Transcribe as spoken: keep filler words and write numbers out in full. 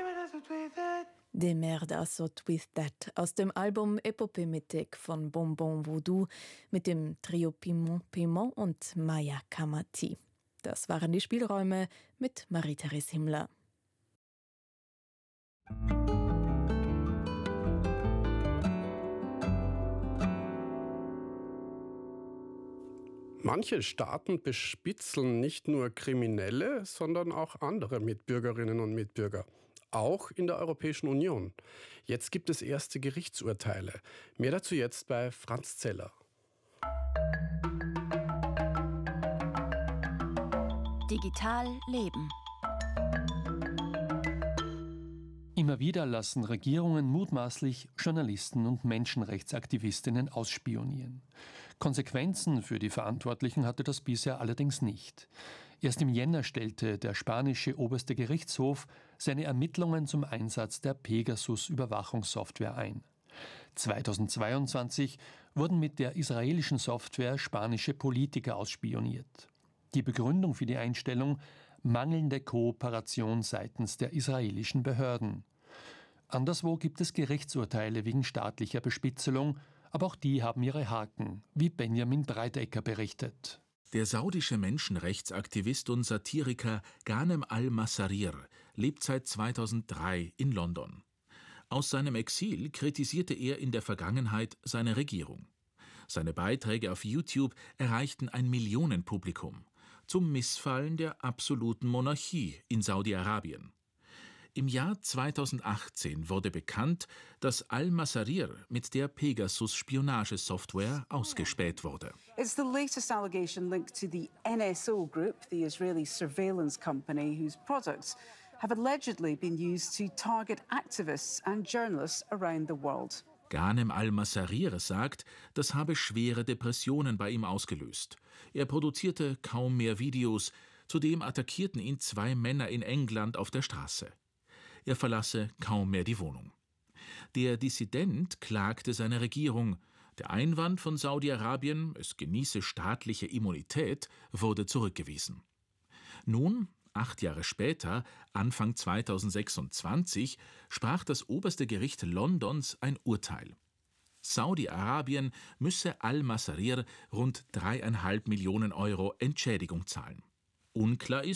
De Merde Asot With That aus dem Album Epopémétique von Bonbon Voodoo mit dem Trio Piment Piment und Maya Kamati. Das waren die Spielräume mit Marie-Therese Himmler. Manche Staaten bespitzeln nicht nur Kriminelle, sondern auch andere Mitbürgerinnen und Mitbürger. Auch in der Europäischen Union. Jetzt gibt es erste Gerichtsurteile. Mehr dazu jetzt bei Franz Zeller. Digital leben. Immer wieder lassen Regierungen mutmaßlich Journalisten und Menschenrechtsaktivistinnen ausspionieren. Konsequenzen für die Verantwortlichen hatte das bisher allerdings nicht. Erst im Jänner stellte der spanische oberste Gerichtshof seine Ermittlungen zum Einsatz der Pegasus-Überwachungssoftware ein. zweitausendzweiundzwanzig wurden mit der israelischen Software spanische Politiker ausspioniert. Die Begründung für die Einstellung: mangelnde Kooperation seitens der israelischen Behörden. Anderswo gibt es Gerichtsurteile wegen staatlicher Bespitzelung, aber auch die haben ihre Haken, wie Benjamin Breitecker berichtet. Der saudische Menschenrechtsaktivist und Satiriker Ghanem al-Massarir lebt seit zweitausenddrei in London. Aus seinem Exil kritisierte er in der Vergangenheit seine Regierung. Seine Beiträge auf YouTube erreichten ein Millionenpublikum. Zum Missfallen der absoluten Monarchie in Saudi-Arabien. Im Jahr zweitausendachtzehn wurde bekannt, dass al-Massarir mit der Pegasus-Spionagesoftware ausgespäht wurde. It's the latest allegation linked to the N S O Group, the Israeli surveillance company, whose products have allegedly been used to target activists and journalists around the world. Ghanem al-Massarir sagt, das habe schwere Depressionen bei ihm ausgelöst. Er produzierte kaum mehr Videos, zudem attackierten ihn zwei Männer in England auf der Straße. Er verlasse kaum mehr die Wohnung. Der Dissident klagte seine Regierung. Der Einwand von Saudi-Arabien, es genieße staatliche Immunität, wurde zurückgewiesen. Nun, acht Jahre später, Anfang zweitausendsechsundzwanzig, sprach das oberste Gericht Londons ein Urteil. Saudi-Arabien müsse al-Massarir rund dreieinhalb Millionen Euro Entschädigung zahlen. Unklar ist,